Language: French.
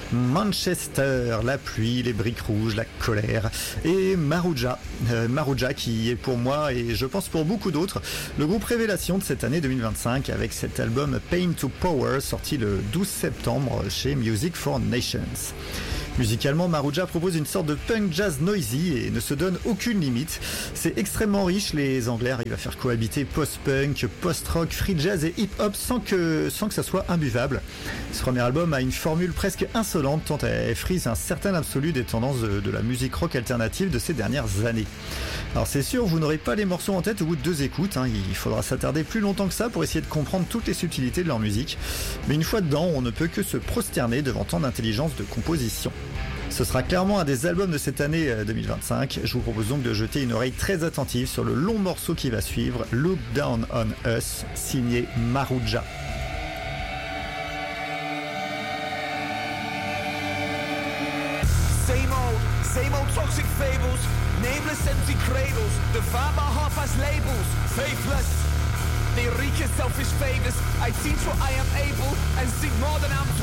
Manchester, la pluie, les briques rouges, la colère et Marouja. Marouja qui est pour moi et je pense pour beaucoup d'autres le groupe révélation de cette année 2025 avec cet album Pain to Power sorti le 12 septembre chez Music for Nations. Musicalement, Marouja propose une sorte de punk jazz noisy et ne se donne aucune limite. C'est extrêmement riche, les Anglais arrivent à faire cohabiter post-punk, post-rock, free jazz et hip-hop sans que ça soit imbuvable. Ce premier album a une formule presque insolente tant elle frise un certain absolu des tendances de la musique rock alternative de ces dernières années. Alors c'est sûr, vous n'aurez pas les morceaux en tête au bout de 2 écoutes, il faudra s'attarder plus longtemps que ça pour essayer de comprendre toutes les subtilités de leur musique. Mais une fois dedans, on ne peut que se prosterner devant tant d'intelligence de composition. Ce sera clairement un des albums de cette année 2025. Je vous propose donc de jeter une oreille très attentive sur le long morceau qui va suivre, Look Down on Us, signé Marouja. Same old toxic fables, nameless empty cradles, devour my heart as labels, faithless. They wreak your selfish favors. I teach what I am able and seek more than I'm